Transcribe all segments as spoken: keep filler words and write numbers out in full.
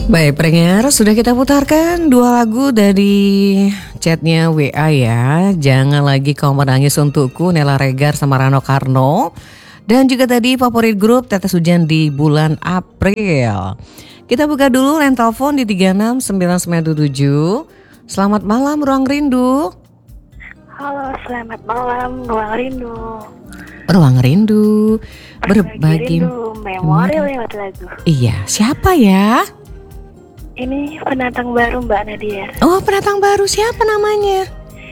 Baik, pendengar, sudah kita putarkan dua lagu dari chatnya W A ya. Jangan lagi kau menangis untukku, Nela Regar sama Rano Karno. Dan juga tadi favorit grup Tetes Hujan di bulan April. Kita buka dulu line telepon di tiga enam sembilan sembilan tujuh. Selamat malam Ruang Rindu. Halo, selamat malam Ruang Rindu. Ruang Rindu berbagi rindu, memori lewat lagu. Iya, siapa ya? Ini pendatang baru Mbak Nadia. Oh, pendatang baru, siapa namanya?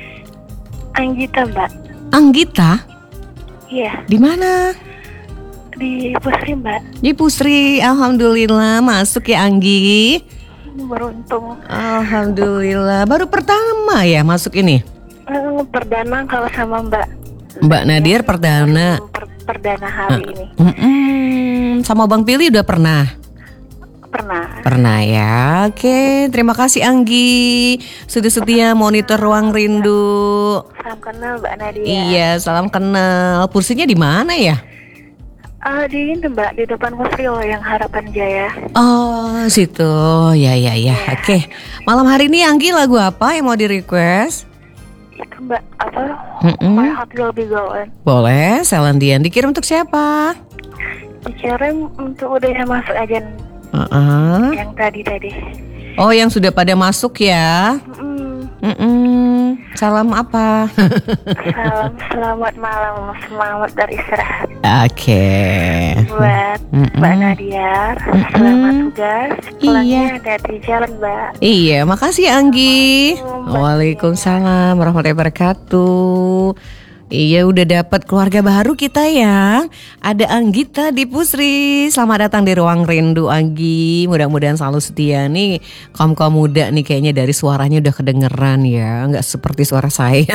Anggita Mbak. Anggita? Iya. Di mana? Di Pusri Mbak. Di Pusri, alhamdulillah masuk ya Anggi. Beruntung. Alhamdulillah, baru pertama ya masuk ini. Uh, perdana kalau sama Mbak. Mbak Nadir perdana. Per- perdana hari uh, ini. Mm-mm. Sama Bang Pili udah pernah? Pernah. Pernah ya. Oke, terima kasih Anggi. Sudah setia monitor Ruang Rindu. Salam kenal Mbak Nadia. Iya, salam kenal. Kursinya di mana ya? Uh, di ini Mbak, di depan Musrio yang Harapan Jaya. Oh, situ. Ya, ya, ya. Yeah. Oke. Malam hari ini Anggi lagu apa yang mau di request? Itu Mbak, apa? Mm-mm. My Heart Will Be Going. Boleh, Selandian. Dikirim untuk siapa? Dikirim untuk udah yang masuk aja. Uh-uh. Yang tadi-tadi. Oh, yang sudah pada masuk ya? Mm-mm. Mm-mm. Salam apa? Salam selamat malam, selamat beristirahat. Oke. Buat Mm-mm. Mbak Nadia, Mm-mm. selamat tugas. Pulangnya Iya. hati-hati di jalan Mbak. Iya, makasih Anggi. Assalamualaikum, Mbak. Waalaikumsalam warahmatullahi wabarakatuh. Iya, udah dapat keluarga baru kita ya. Ada Anggita di Pusri. Selamat datang di Ruang Rindu Anggi. Mudah-mudahan selalu setia nih. Kaum-kaum muda nih kayaknya dari suaranya udah kedengeran ya. Nggak seperti suara saya.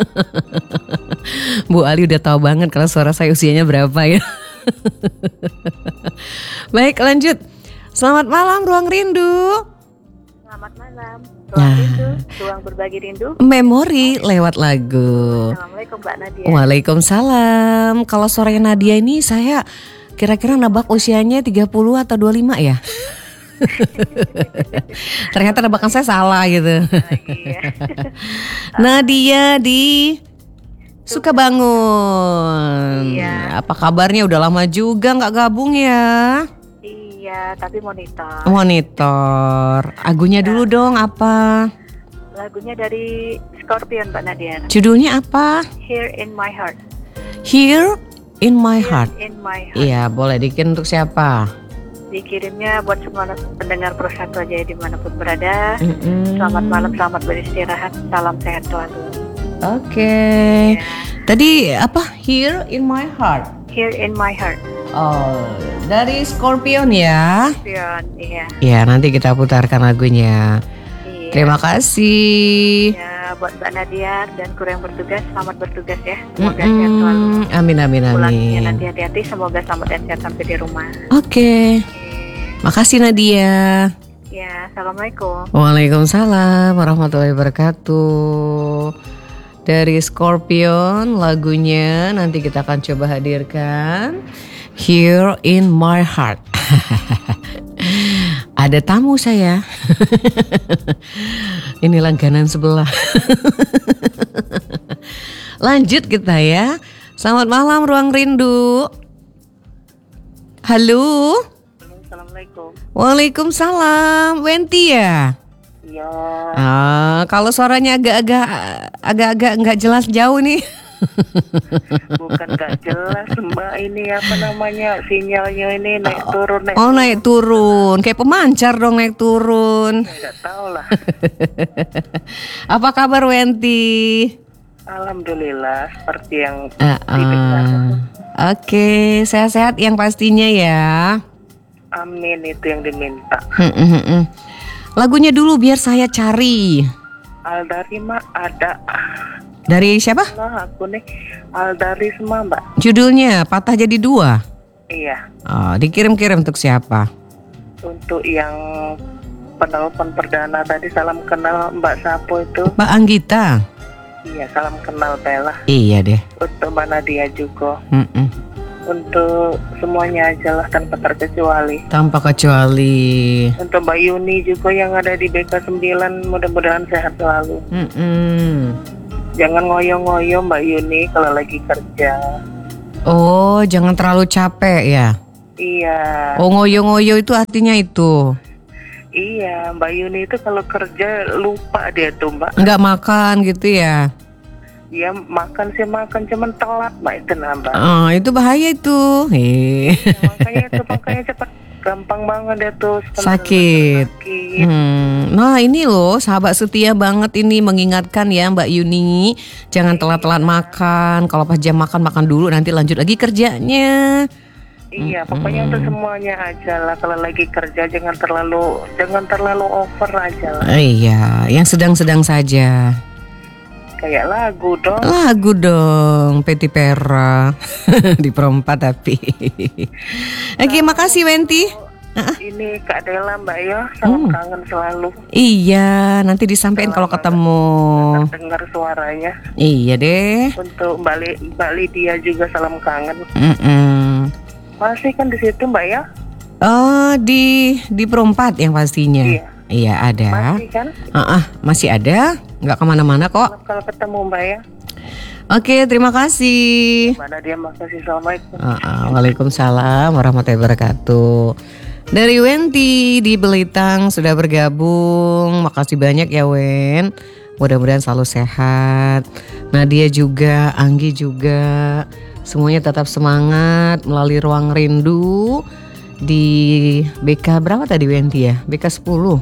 Bu Ali udah tahu banget kalau suara saya usianya berapa ya. Baik, lanjut. Selamat malam Ruang Rindu. Selamat malam. Nah. Ruang Rindu, ruang berbagi rindu. Memori lewat lagu. Assalamualaikum Mbak Nadia. Waalaikumsalam. Kalau sore Nadia ini saya kira-kira nebak usianya tiga puluh atau dua puluh lima ya. Ternyata nebakan saya salah gitu. Iya. Nadia di Sukabangun. Iya. Apa kabarnya? Udah lama juga nggak gabung ya. Iya, tapi monitor. Monitor. Lagunya dulu dong apa? Lagunya dari Scorpion Mbak Nadia. Judulnya apa? Here in My Heart. Here in My Heart. In My Heart. Iya, boleh dikirim untuk siapa? Dikirimnya buat semua pendengar Persatu aja dimanapun berada. Mm-mm. Selamat malam, selamat beristirahat. Salam sehat selalu. Oke. Ya. Tadi apa? Here in My Heart. Here in My Heart. Oh, dari Scorpion ya. Scorpion, iya. Ya, nanti kita putarkan lagunya. Iya. Terima kasih. Ya, buat Mbak Nadia dan kru yang bertugas, selamat bertugas ya. Semoga sehat selalu. Mm-mm. Amin amin Pulangnya amin. nanti hati-hati, semoga selamat dan sehat sampai di rumah. Oke. Oke. Makasih Nadia. Ya, assalamualaikum. Waalaikumsalam warahmatullahi wabarakatuh. Dari Scorpion lagunya nanti kita akan coba hadirkan. Here in My Heart. Ada tamu saya. Ini langganan sebelah. Lanjut kita ya. Selamat malam Ruang Rindu. Halo. Assalamualaikum. Waalaikumsalam. Wenti ya? Iya. Ah, kalau suaranya agak-agak agak-agak nggak jelas jauh nih. Bukan gak jelas Mbak, ini apa namanya, sinyalnya ini naik turun naik Oh, naik turun. Kayak pemancar dong naik turun. Gak tahu lah. Apa kabar Wenti? Alhamdulillah seperti yang Ah, ah. Oke, sehat-sehat yang pastinya ya. amin itu yang diminta. Hmm, hmm, hmm, hmm. Lagunya dulu biar saya cari. Aldarima ada. Dari siapa? Nah aku nih Aldarisma Mbak. Judulnya Patah Jadi Dua. Iya. Oh, dikirim-kirim untuk siapa? Untuk yang penelpon perdana tadi, salam kenal Mbak Sapo itu. Mbak Anggita. Iya, salam kenal Bella. Iya deh. Untuk Mbak Nadia juga. Mm-mm. untuk semuanya aja lah tanpa terkecuali. Tanpa kecuali. Untuk Mbak Yuni juga yang ada di B K sembilan, mudah-mudahan sehat selalu. Mm-mm. Jangan ngoyo-ngoyo Mbak Yuni kalau lagi kerja. Oh, jangan terlalu capek ya? Iya. Oh, ngoyo-ngoyo itu artinya itu? Iya, Mbak Yuni itu kalau kerja lupa dia tuh Mbak. Nggak makan gitu ya? Iya, makan sih makan, cuman telat Mbak itu nambah. Oh, itu bahaya itu. Hei. Ya, makanya itu makanya cepat gampang banget dia tuh Sakit. sakit. Hmm. Nah ini loh sahabat setia banget ini mengingatkan ya Mbak Yuni, jangan telat-telat makan. Kalau pas jam makan makan dulu, nanti lanjut lagi kerjanya. Iya, pokoknya untuk semuanya aja lah. Kalau lagi kerja jangan terlalu jangan terlalu over aja lah. Iya, yang sedang-sedang saja. Kayak lagu dong. Lagu dong, Peti Pera di perempat tapi. Oke, makasih Wenti. Ini Kak Dela Mbak ya, salam Hmm. kangen selalu. Iya, nanti disampaikan kalau ketemu. Dengar suaranya. Iya deh. Untuk Mbak, Li- Mbak Lydia juga salam kangen. Mm-mm. Masih kan di situ Mbak ya? Oh, di di perempat yang pastinya. Iya. Iya ada. Masih kan? Ah, ah, masih ada, nggak kemana-mana kok. Kalau ketemu Mbak ya. Oke, terima kasih. Mana dia, makasih, assalamualaikum. Ah, ah, Waalaikumsalam warahmatullahi wabarakatuh. Dari Wenti di Belitang sudah bergabung. Makasih banyak ya Wen. Mudah-mudahan selalu sehat. Nadia juga, Anggi juga. Semuanya tetap semangat melalui ruang rindu di B K berapa tadi Wenti ya? B K sepuluh.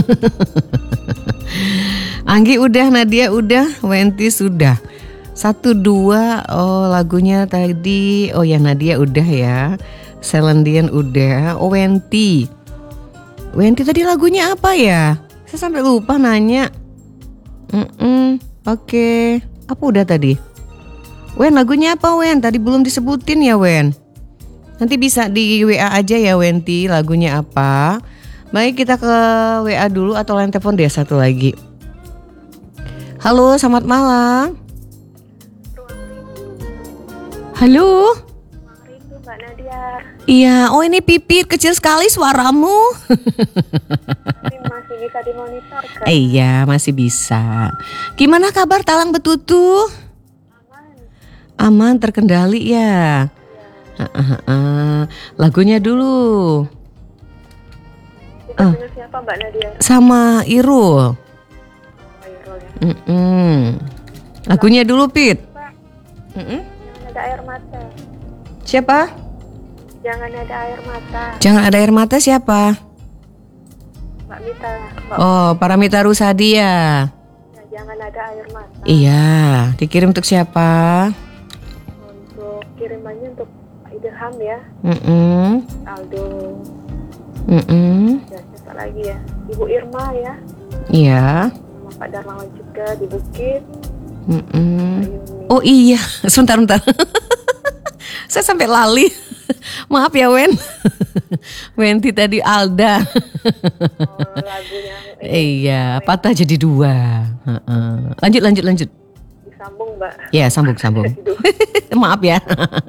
Anggi udah, Nadia udah, Wenti sudah. Satu dua, oh lagunya tadi, oh ya Nadia udah ya. Selendian udah, oh Wenti. Wenti tadi lagunya apa ya? Saya sampai lupa nanya. Mm-mm, Oke, apa udah tadi? Wen lagunya apa Wen? Tadi belum disebutin ya Wen. Nanti bisa di W A aja ya Wenti lagunya apa. Baik kita ke W A dulu atau line telepon deh satu lagi. Halo selamat malam. Halo. Rindu Mbak Nadia. Iya, oh ini Pipit kecil sekali suaramu. Tapi masih bisa dimonitor kan? Eh, iya masih bisa. Gimana kabar Talang Betutu? Aman. Aman terkendali ya. Ah, ah, ah. Lagunya dulu. Kita Ah. dengan siapa Mbak Nadia? Sama Irul. Oh, Irul ya. Mm-mm. Lagunya dulu Pit. Mbak, Mm-mm. jangan ada air mata. Siapa? Jangan ada air mata. Jangan ada air mata siapa? Mbak Mita. Mbak, Oh Paramita Rusadi ya. ya, jangan ada air mata. Iya. Dikirim untuk siapa? Untuk kirimannya untuk Pak Idham ya. Mm-mm. Aldo. Mm-mm. Ya, siapa lagi ya? Ibu Irma ya. Iya. Sama Pak Darmawan juga di Bukit. Mm-mm. Pak Yuni. Oh iya, sebentar, sebentar. Saya sampai lali. Maaf ya Wen. Wenti tadi Alda. Oh, lagunya Iya, patah jadi dua. Heeh. Lanjut, lanjut, lanjut. disambung Mbak. Ya, sambung, sambung. Aduh. Maaf ya.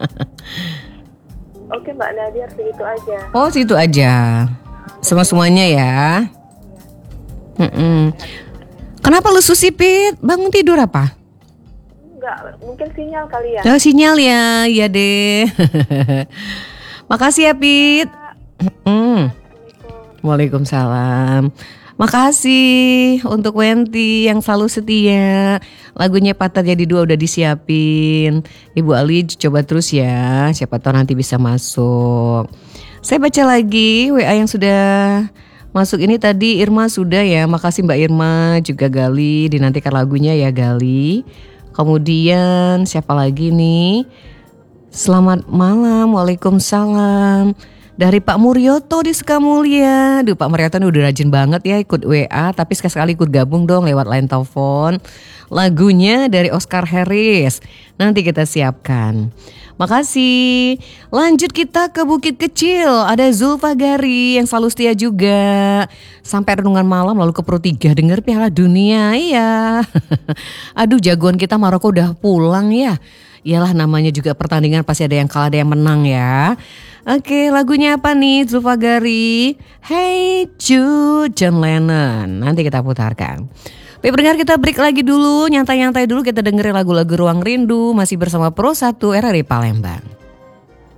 Oke Mbak Nadia segitu aja. Oh, situ aja. Semua-semuanya ya. Mm-mm. Kenapa lu susipit? Bangun tidur apa? Enggak, mungkin sinyal kali ya. Oh, sinyal ya, iya deh. Makasih ya Pit. Mm. Waalaikumsalam. Makasih untuk Wenti yang selalu setia. Lagunya Patah Jadi Dua udah disiapin. Ibu Ali coba terus ya. Siapa tahu nanti bisa masuk. Saya baca lagi W A yang sudah masuk ini tadi. Irma sudah ya. Makasih Mbak Irma, juga Gali. Dinantikan lagunya ya Gali. Kemudian siapa lagi nih? Selamat malam, waalaikumsalam. Dari Pak Muryoto di Sukamulya. Duh Pak Muryoto ini udah rajin banget ya ikut W A. Tapi sekali-sekali ikut gabung dong lewat line telepon. Lagunya dari Oscar Harris. Nanti kita siapkan. Makasih. Lanjut kita ke Bukit Kecil. Ada Zulfa Gari yang selalu setia juga. Sampai renungan malam lalu ke Pro tiga denger Piala Dunia. Iya. Aduh jagoan kita Maroko udah pulang ya. Iyalah namanya juga pertandingan pasti ada yang kalah ada yang menang ya. Oke, lagunya apa nih Zulfagari? Hey Jude, John Lennon. Nanti kita putarkan. Baik pendengar, kita break lagi dulu, nyantai-nyantai dulu, kita dengerin lagu-lagu Ruang Rindu masih bersama Pro satu R R I Palembang.